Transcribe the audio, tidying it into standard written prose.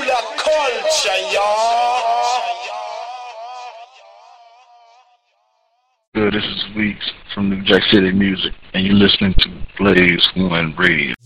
Ruler culture, y'all. Good, this is Weeks from New Jack City Music, and you're listening to Blaze One Radio.